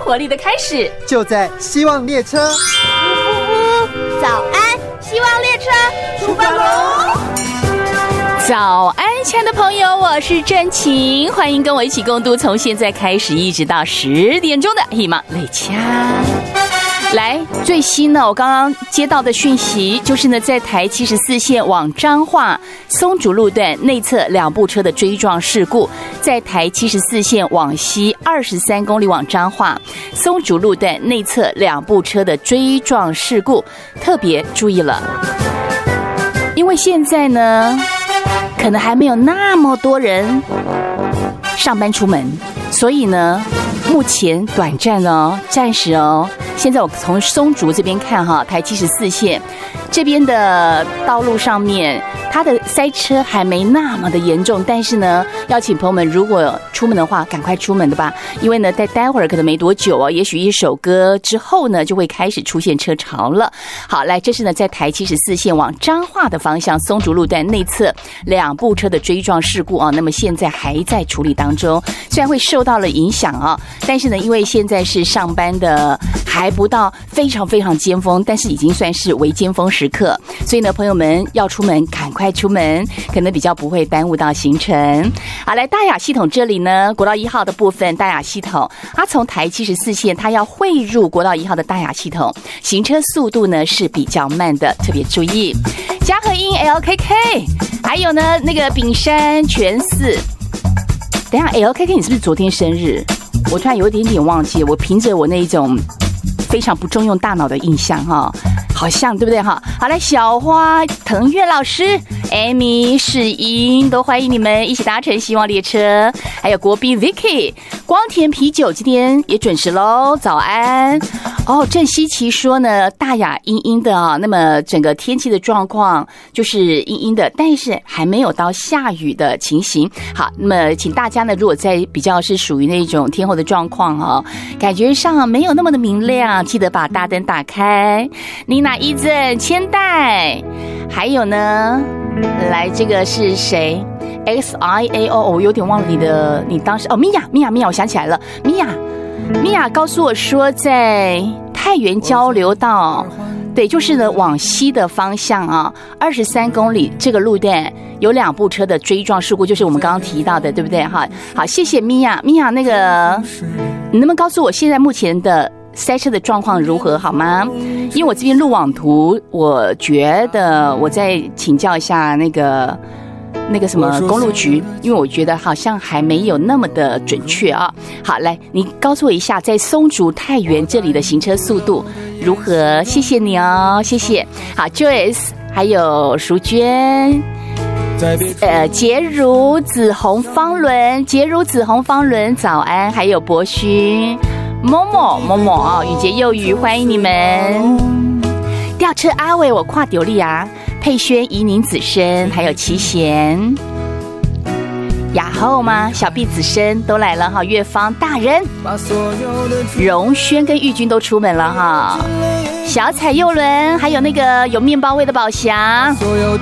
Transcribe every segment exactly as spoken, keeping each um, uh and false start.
活力的开始， 就在希望列车。 早安，希望列车出发喽！ 早安，亲爱的朋友，我是郑晴，欢迎跟我一起共度从现在开始一直到十点钟的希望列车。来，最新呢，我刚刚接到的讯息就是呢，在台七十四线往彰化松竹路段内侧两部车的追撞事故，在台七十四线往西二十三公里往彰化松竹路段内侧两部车的追撞事故，特别注意了，因为现在呢，可能还没有那么多人上班出门，所以呢，目前短暂哦，暂时哦。现在我从松竹这边看哈，台七十四线这边的道路上面，它的塞车还没那么的严重，但是呢，要请朋友们如果出门的话，赶快出门的吧，因为呢，在待会儿可能没多久哦，也许一首歌之后呢，就会开始出现车潮了。好，来，这是呢在台七十四线往彰化的方向松竹路段内侧两部车的追撞事故啊，那么现在还在处理当中，虽然会受到了影响啊，但是呢，因为现在是上班的，还不到非常非常尖峰，但是已经算是微尖峰时刻，所以呢，朋友们要出门赶快出门，可能比较不会耽误到行程。好，来大雅系统这里呢，国道一号的部分，大雅系统，它从台七十四线，它要汇入国道一号的大雅系统，行车速度呢是比较慢的，特别注意。嘉禾英 L K K， 还有呢那个炳山全四。等一下 L K K 你是不是昨天生日？我突然有一点点忘记，我凭着我那一种非常不重用大脑的印象哈，好像对不对哈？好来，小花、腾月老师、Amy、世英都欢迎你们一起搭乘希望列车，还有国宾 Vicky、光田啤酒今天也准时喽，早安。哦，郑希琪说呢，大雅阴阴的啊，那么整个天气的状况就是阴阴的，但是还没有到下雨的情形。好，那么请大家呢，如果在比较是属于那种天候的状况哦，感觉上没有那么的明亮，记得把大灯打开。妮娜、伊珍、千代，还有呢，来这个是谁 ？X I A O， 我有点忘了你的，你当时哦，米娅，米娅，米娅，我想起来了，米娅。米娅告诉我说，在太原交流道，对，就是呢往西的方向啊，二十三公里这个路段有两部车的追撞事故，就是我们刚刚提到的，对不对？哈，好，谢谢米娅，米娅，那个你能不能告诉我现在目前的塞车的状况如何好吗？因为我这边路网图，我觉得我再请教一下那个。那个什么公路局，因为我觉得好像还没有那么的准确啊。好，来，你告诉我一下，在松竹太原这里的行车速度如何？谢谢你哦，谢谢。好 ，Joyce， 还有淑娟，呃，洁如、紫红、方伦，洁如、紫红、方伦，早安。还有博勋、某某、某某啊，雨杰、幼鱼，欢迎你们。吊车阿伟，我跨丢力啊。佩轩、怡宁、子申，还有齐贤、雅后吗？小毕子申都来了哈，月芳大人、荣轩跟玉君都出门了哈，小彩右轮，还有那个有面包味的宝祥，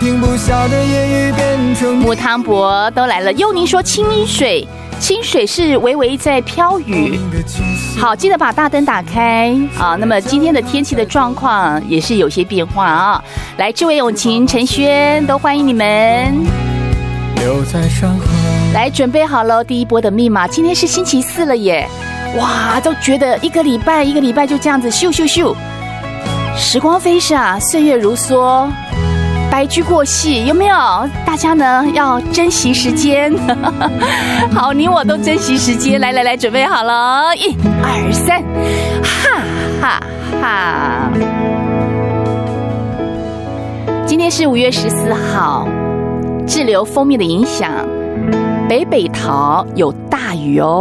母汤伯都来了。幼宁说清水。清水是微微在飘雨，好，记得把大灯打开啊。那么今天的天气的状况也是有些变化啊。来，志伟、永晴、陈轩都欢迎你们。来，准备好了第一波的密码。今天是星期四了耶，哇，都觉得一个礼拜一个礼拜就这样子咻咻咻，时光飞逝，岁月如梭。白驹过隙，有没有？大家呢要珍惜时间。好，你我都珍惜时间。来来来，准备好了，一、二、三，哈哈哈！今天是五月十四号，滞留锋面的影响，北北桃有大雨哦。